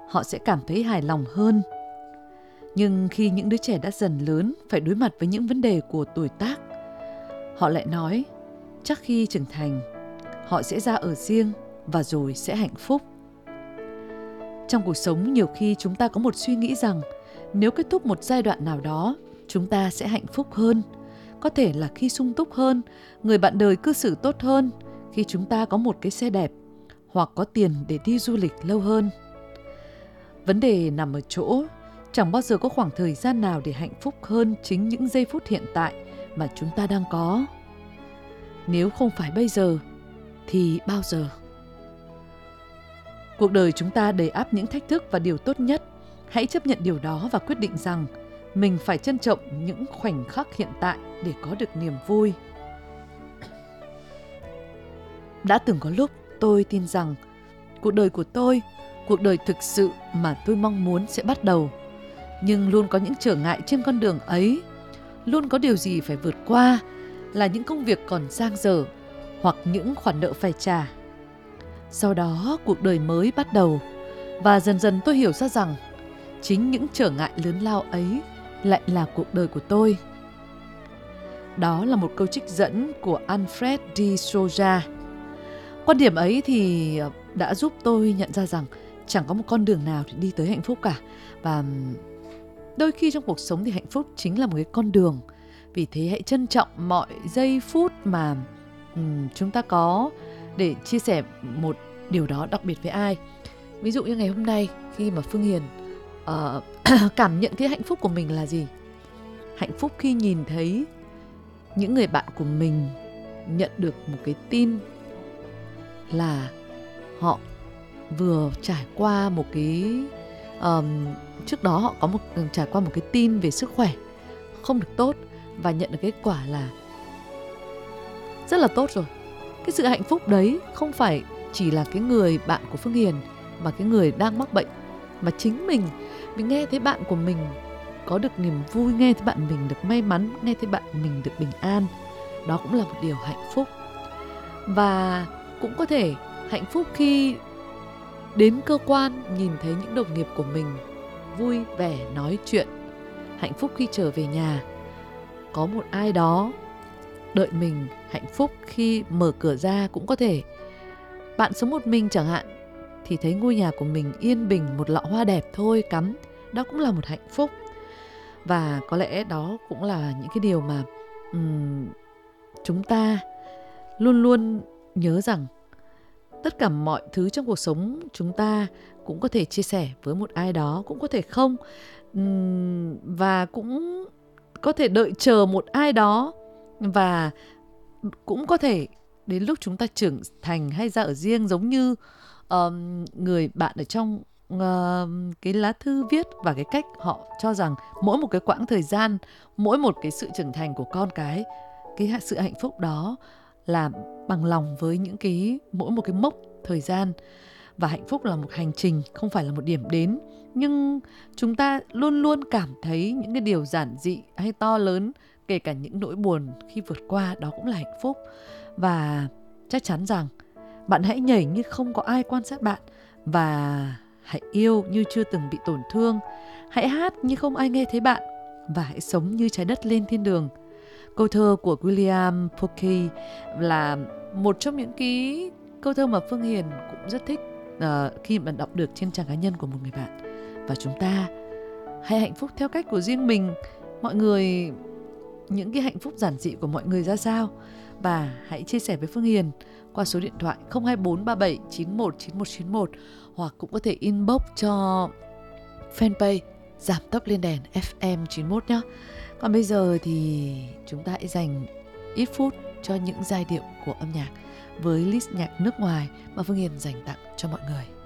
họ sẽ cảm thấy hài lòng hơn. Nhưng khi những đứa trẻ đã dần lớn phải đối mặt với những vấn đề của tuổi tác, họ lại nói chắc khi trưởng thành, họ sẽ ra ở riêng và rồi sẽ hạnh phúc. Trong cuộc sống nhiều khi chúng ta có một suy nghĩ rằng nếu kết thúc một giai đoạn nào đó, chúng ta sẽ hạnh phúc hơn. Có thể là khi sung túc hơn, người bạn đời cư xử tốt hơn, khi chúng ta có một cái xe đẹp, hoặc có tiền để đi du lịch lâu hơn. Vấn đề nằm ở chỗ, chẳng bao giờ có khoảng thời gian nào để hạnh phúc hơn chính những giây phút hiện tại mà chúng ta đang có. Nếu không phải bây giờ, thì bao giờ? Cuộc đời chúng ta đầy ắp những thách thức và điều tốt nhất. Hãy chấp nhận điều đó và quyết định rằng mình phải trân trọng những khoảnh khắc hiện tại để có được niềm vui. Đã từng có lúc tôi tin rằng cuộc đời của tôi, cuộc đời thực sự mà tôi mong muốn sẽ bắt đầu. Nhưng luôn có những trở ngại trên con đường ấy. Luôn có điều gì phải vượt qua, là những công việc còn dang dở hoặc những khoản nợ phải trả. Sau đó cuộc đời mới bắt đầu và dần dần tôi hiểu ra rằng chính những trở ngại lớn lao ấy lại là cuộc đời của tôi. Đó là một câu trích dẫn của Alfred de Souza. Quan điểm ấy thì đã giúp tôi nhận ra rằng chẳng có một con đường nào để đi tới hạnh phúc cả. Và đôi khi trong cuộc sống thì hạnh phúc chính là một cái con đường. Vì thế hãy trân trọng mọi giây phút mà chúng ta có để chia sẻ một điều đó đặc biệt với ai. Ví dụ như ngày hôm nay khi mà Phương Hiền cảm nhận cái hạnh phúc của mình là gì? Hạnh phúc khi nhìn thấy những người bạn của mình nhận được một cái tin là họ vừa trải qua một cái trước đó họ trải qua một cái tin về sức khỏe không được tốt và nhận được kết quả là rất là tốt rồi. Cái sự hạnh phúc đấy không phải chỉ là cái người bạn của Phương Hiền mà cái người đang mắc bệnh, mà chính mình nghe thấy bạn của mình có được niềm vui, nghe thấy bạn mình được may mắn, nghe thấy bạn mình được bình an. Đó cũng là một điều hạnh phúc. Và cũng có thể hạnh phúc khi đến cơ quan nhìn thấy những đồng nghiệp của mình vui vẻ nói chuyện. Hạnh phúc khi trở về nhà có một ai đó đợi mình. Hạnh phúc khi mở cửa ra cũng có thể bạn sống một mình chẳng hạn, thì thấy ngôi nhà của mình yên bình, một lọ hoa đẹp thôi cắm. Đó cũng là một hạnh phúc. Và có lẽ đó cũng là những cái điều mà chúng ta luôn luôn nhớ rằng tất cả mọi thứ trong cuộc sống chúng ta cũng có thể chia sẻ với một ai đó, cũng có thể không. Và cũng có thể đợi chờ một ai đó. Và cũng có thể đến lúc chúng ta trưởng thành hay ra ở riêng, giống như người bạn ở trong cái lá thư viết và cái cách họ cho rằng mỗi một cái quãng thời gian, mỗi một cái sự trưởng thành của con cái sự hạnh phúc đó là bằng lòng với những mỗi một cái mốc thời gian. Và hạnh phúc là một hành trình, không phải là một điểm đến. Nhưng chúng ta luôn luôn cảm thấy những cái điều giản dị hay to lớn, kể cả những nỗi buồn khi vượt qua, đó cũng là hạnh phúc. Và chắc chắn rằng bạn hãy nhảy như không có ai quan sát bạn, và hãy yêu như chưa từng bị tổn thương. Hãy hát như không ai nghe thấy bạn, và hãy sống như trái đất lên thiên đường. Câu thơ của William Polky là một trong những cái câu thơ mà Phương Hiền cũng rất thích khi mà đọc được trên trang cá nhân của một người bạn. Và chúng ta hãy hạnh phúc theo cách của riêng mình. Mọi người, những cái hạnh phúc giản dị của mọi người ra sao? Và hãy chia sẻ với Phương Hiền qua số điện thoại 02437919191, hoặc cũng có thể inbox cho fanpage Giảm Tốc Lên Đèn FM 91 nhé. Còn bây giờ thì chúng ta hãy dành ít phút cho những giai điệu của âm nhạc với list nhạc nước ngoài mà Phương Hiền dành tặng cho mọi người.